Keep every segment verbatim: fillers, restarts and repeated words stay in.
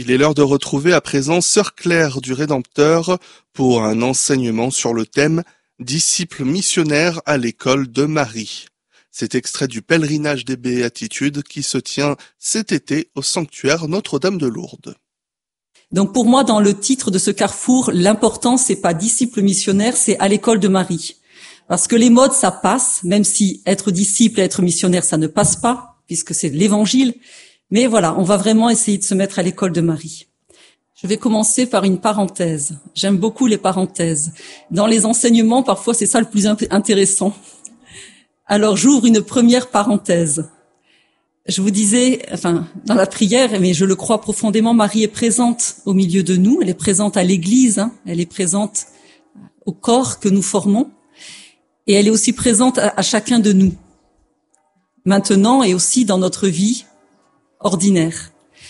Il est l'heure de retrouver à présent Sœur Claire du Rédempteur pour un enseignement sur le thème « Disciples missionnaires à l'école de Marie ». C'est extrait du pèlerinage des Béatitudes qui se tient cet été au sanctuaire Notre-Dame de Lourdes. Donc pour moi, dans le titre de ce carrefour, l'important, c'est pas disciple missionnaire, c'est à l'école de Marie. Parce que les modes, ça passe, même si être disciple et être missionnaire, ça ne passe pas, puisque c'est l'évangile. Mais voilà, on va vraiment essayer de se mettre à l'école de Marie. Je vais commencer par une parenthèse. J'aime beaucoup les parenthèses. Dans les enseignements, parfois, c'est ça le plus intéressant. Alors, j'ouvre une première parenthèse. Je vous disais, enfin, dans la prière, mais je le crois profondément, Marie est présente au milieu de nous. Elle est présente à l'Église, hein, elle est présente au corps que nous formons. Et elle est aussi présente à, à chacun de nous, maintenant et aussi dans notre vie ordinaire.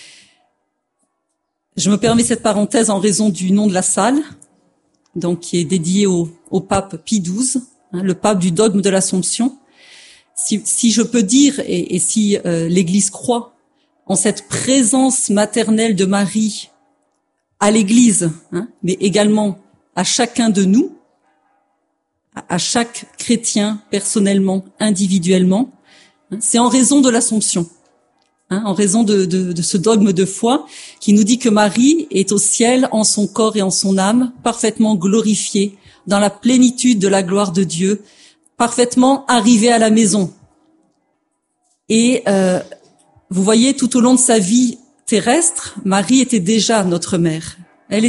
Je me permets cette parenthèse en raison du nom de la salle, donc qui est dédiée au, au pape Pie douze, hein, le pape du dogme de l'Assomption. Si, si je peux dire, et, et si euh, l'Église croit en cette présence maternelle de Marie à l'Église, hein, mais également à chacun de nous, à, à chaque chrétien personnellement, individuellement, hein, c'est en raison de l'Assomption, hein, en raison de, de, de ce dogme de foi qui nous dit que Marie est au ciel en son corps et en son âme, parfaitement glorifiée, dans la plénitude de la gloire de Dieu, parfaitement arrivée à la maison. Et euh, vous voyez, tout au long de sa vie terrestre, Marie était déjà notre mère.